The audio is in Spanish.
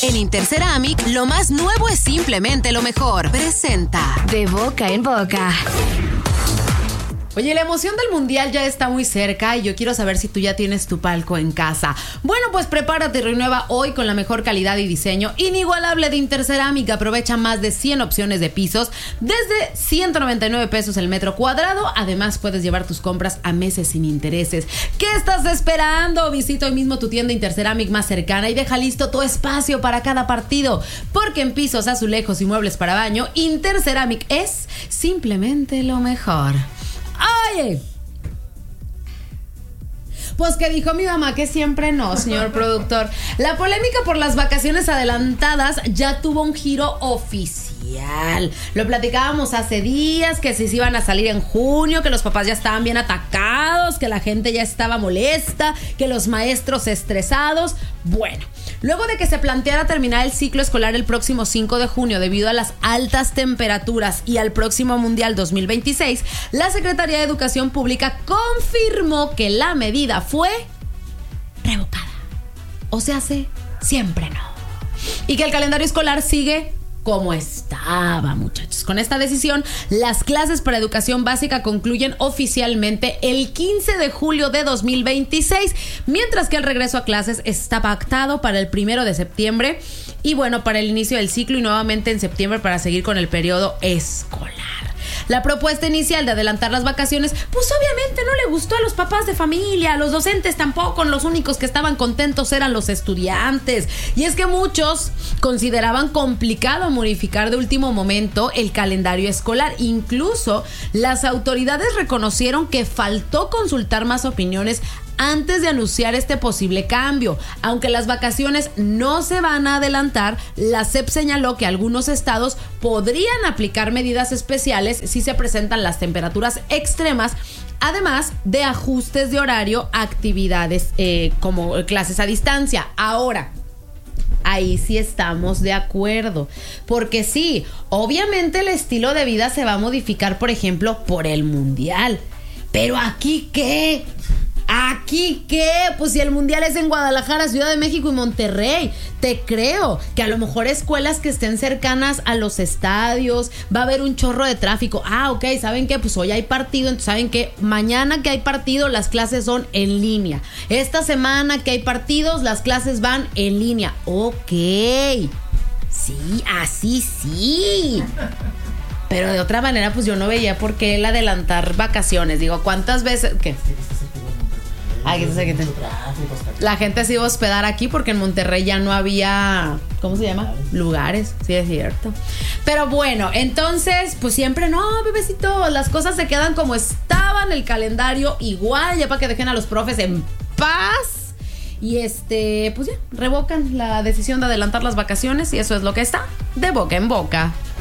En Interceramic, lo más nuevo es simplemente lo mejor. Presenta De Boca en Boca. Oye, la emoción del mundial ya está muy cerca y yo quiero saber si tú ya tienes tu palco en casa. Bueno, pues prepárate y renueva hoy con la mejor calidad y diseño inigualable de Interceramic. Aprovecha más de 100 opciones de pisos desde 199 pesos el metro cuadrado. Además, puedes llevar tus compras a meses sin intereses. ¿Qué estás esperando? Visita hoy mismo tu tienda Interceramic más cercana y deja listo tu espacio para cada partido. Porque en pisos, azulejos y muebles para baño, Interceramic es simplemente lo mejor. Oye, pues que dijo mi mamá que siempre no, señor productor. La polémica por las vacaciones adelantadas ya tuvo un giro oficial. Lo platicábamos hace días, que si se iban a salir en junio, que los papás ya estaban bien atacados, que la gente ya estaba molesta, que los maestros estresados. Bueno, luego de que se planteara terminar el ciclo escolar el próximo 5 de junio debido a las altas temperaturas y al próximo Mundial 2026, la Secretaría de Educación Pública confirmó que la medida fue revocada. O sea, siempre no. Y que el calendario escolar sigue como estaba, muchachos. Con esta decisión, las clases para educación básica concluyen oficialmente el 15 de julio de 2026, mientras que el regreso a clases está pactado para el 1 de septiembre y bueno, para el inicio del ciclo y nuevamente en septiembre para seguir con el periodo escolar. La propuesta inicial de adelantar las vacaciones, pues obviamente no le gustó a los papás de familia, a los docentes tampoco, los únicos que estaban contentos eran los estudiantes. Y es que muchos consideraban complicado modificar de último momento el calendario escolar. Incluso las autoridades reconocieron que faltó consultar más opiniones antes de anunciar este posible cambio. Aunque las vacaciones no se van a adelantar, la SEP señaló que algunos estados podrían aplicar medidas especiales si se presentan las temperaturas extremas, además de ajustes de horario, actividades como clases a distancia. Ahora, ahí sí estamos de acuerdo, porque sí, obviamente el estilo de vida se va a modificar, por ejemplo, por el mundial. Pero ¿aquí qué? ¿Aquí qué? Pues si el mundial es en Guadalajara, Ciudad de México y Monterrey. Te creo que a lo mejor escuelas que estén cercanas a los estadios va a haber un chorro de tráfico. Ok, ¿saben qué? Pues hoy hay partido, entonces ¿saben qué? Mañana que hay partido, las clases son en línea. Esta semana que hay partidos, las clases van en línea. Ok, sí, así sí. Pero de otra manera, pues yo no veía por qué el adelantar vacaciones. Digo, ¿cuántas veces? ¿Qué? La gente se iba a hospedar aquí porque en Monterrey ya no había, ¿cómo se llama? Lugares, sí es cierto. Pero bueno, entonces, pues siempre no, bebecito, las cosas se quedan como estaban, el calendario igual, ya para que dejen a los profes en paz. Y pues ya, revocan la decisión de adelantar las vacaciones y eso es lo que está de boca en boca.